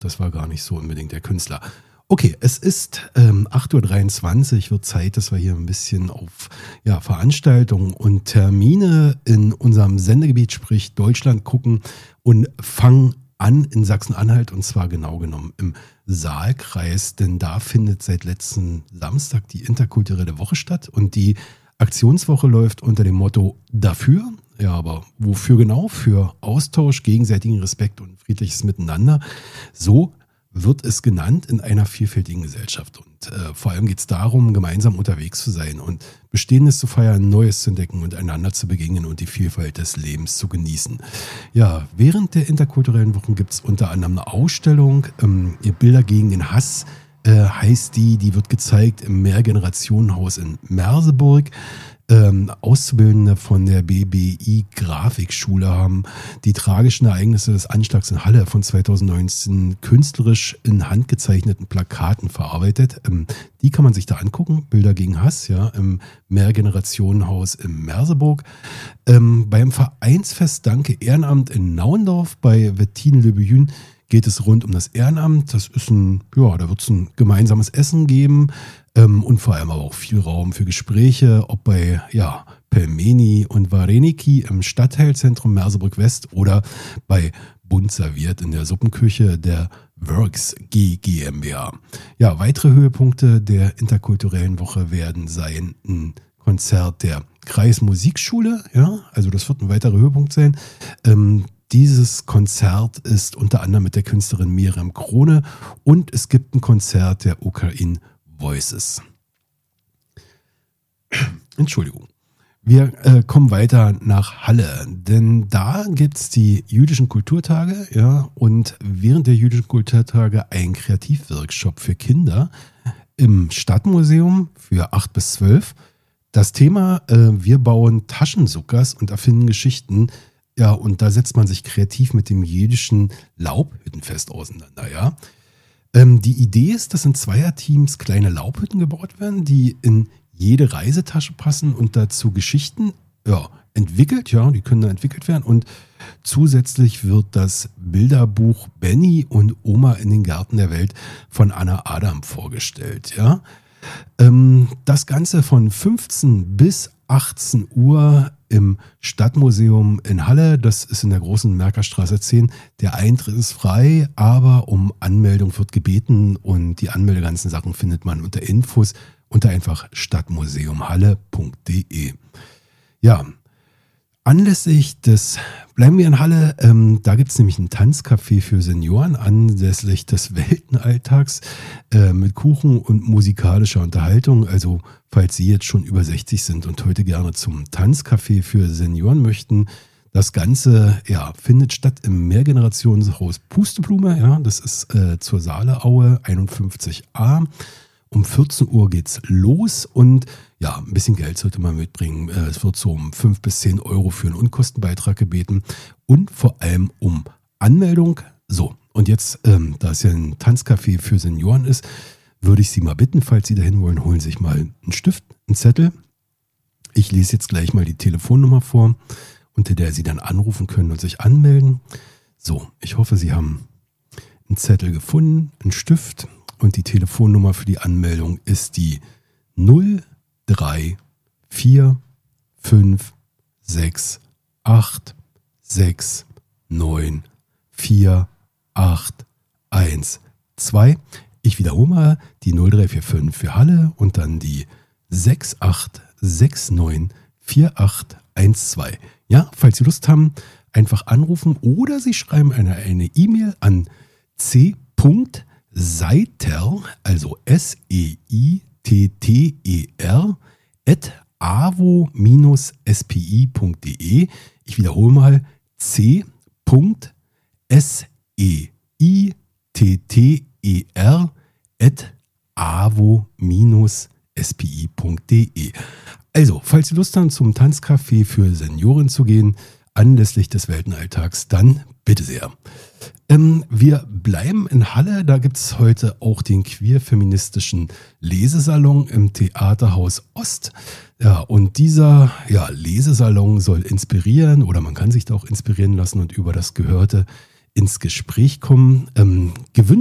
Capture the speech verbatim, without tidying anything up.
das war gar nicht so unbedingt der Künstler. Okay, es ist ähm, acht Uhr dreiundzwanzig, wird Zeit, dass wir hier ein bisschen auf ja, Veranstaltungen und Termine in unserem Sendegebiet, sprich Deutschland, gucken und fangen an in Sachsen-Anhalt und zwar genau genommen im Saalkreis, denn da findet seit letzten Samstag die interkulturelle Woche statt und die Aktionswoche läuft unter dem Motto dafür, ja, aber wofür genau? Für Austausch, gegenseitigen Respekt und friedliches Miteinander. So wird es genannt in einer vielfältigen Gesellschaft. Und äh, vor allem geht es darum, gemeinsam unterwegs zu sein und Bestehendes zu feiern, Neues zu entdecken und einander zu begegnen und die Vielfalt des Lebens zu genießen. Ja, während der interkulturellen Wochen gibt es unter anderem eine Ausstellung, ähm, Bilder gegen den Hass äh, heißt die, die wird gezeigt im Mehrgenerationenhaus in Merseburg. Ähm, Auszubildende von der B B I Grafikschule haben die tragischen Ereignisse des Anschlags in Halle von zweitausendneunzehn künstlerisch in handgezeichneten Plakaten verarbeitet. Ähm, die kann man sich da angucken. Bilder gegen Hass, ja, im Mehrgenerationenhaus in Merseburg. Ähm, beim Vereinsfest Danke Ehrenamt in Nauendorf bei Wettine Le Buyün geht es rund um das Ehrenamt. Das ist ein, ja, da wird es ein gemeinsames Essen geben. Ähm, und vor allem aber auch viel Raum für Gespräche, ob bei ja, Pelmeni und Vareniki im Stadtteilzentrum Merseburg West oder bei Bunt serviert in der Suppenküche der Works G GmbH. Ja, weitere Höhepunkte der interkulturellen Woche werden sein ein Konzert der Kreismusikschule, ja, also das wird ein weiterer Höhepunkt sein. Ähm, Dieses Konzert ist unter anderem mit der Künstlerin Miriam Krone und es gibt ein Konzert der Ukraine Voices. Entschuldigung. Wir äh, kommen weiter nach Halle, denn da gibt es die jüdischen Kulturtage, ja, und während der jüdischen Kulturtage ein Kreativworkshop für Kinder im Stadtmuseum für acht bis zwölf. Das Thema, äh, wir bauen Taschensuckers und erfinden Geschichten. Ja, und da setzt man sich kreativ mit dem jüdischen Laubhüttenfest auseinander, ja. Ähm, die Idee ist, dass in Zweierteams kleine Laubhütten gebaut werden, die in jede Reisetasche passen und dazu Geschichten ja, entwickelt, ja, die können da entwickelt werden. Und zusätzlich wird das Bilderbuch Benny und Oma in den Gärten der Welt von Anna Adam vorgestellt, ja. Ähm, das Ganze von fünfzehn bis achtzehn Uhr im Stadtmuseum in Halle. Das ist in der großen Merkerstraße zehn. Der Eintritt ist frei, aber um Anmeldung wird gebeten und die anmeldeganzen Sachen findet man unter Infos unter einfach stadtmuseumhalle punkt de. Ja, anlässlich des, bleiben wir in Halle, ähm, da gibt es nämlich ein Tanzcafé für Senioren anlässlich des Weltenalltags äh, mit Kuchen und musikalischer Unterhaltung. Also falls Sie jetzt schon über sechzig sind und heute gerne zum Tanzcafé für Senioren möchten, das Ganze ja, findet statt im Mehrgenerationshaus Pusteblume. Ja, das ist äh, zur Saaleaue einundfünfzig a. Um vierzehn Uhr geht's los und ja, ein bisschen Geld sollte man mitbringen. Es wird so um fünf bis zehn Euro für einen Unkostenbeitrag gebeten und vor allem um Anmeldung. So, und jetzt, ähm, da es ja ein Tanzcafé für Senioren ist, würde ich Sie mal bitten, falls Sie dahin wollen, holen Sie sich mal einen Stift, einen Zettel. Ich lese jetzt gleich mal die Telefonnummer vor, unter der Sie dann anrufen können und sich anmelden. So, ich hoffe, Sie haben einen Zettel gefunden, einen Stift. Und die Telefonnummer für die Anmeldung ist die null drei vier fünf sechs acht sechs neun vier acht eins zwei. Ich wiederhole mal die null drei vier fünf für Halle und dann die sechs acht sechs neun vier acht eins zwei. Ja, falls Sie Lust haben, einfach anrufen oder Sie schreiben eine eine E-Mail an c. Seiter, also S E I T T E R, at avo-spi punkt de. Ich wiederhole mal c. S E I T T E R, at avo-spi punkt de. Also, falls Sie Lust haben, zum Tanzcafé für Senioren zu gehen, anlässlich des Weltenalltags, dann bitte sehr. Ähm, wir bleiben in Halle, da gibt es heute auch den queer-feministischen Lesesalon im Theaterhaus Ost. Ja, und dieser ja, Lesesalon soll inspirieren oder man kann sich da auch inspirieren lassen und über das Gehörte ins Gespräch kommen. Ähm, gewünscht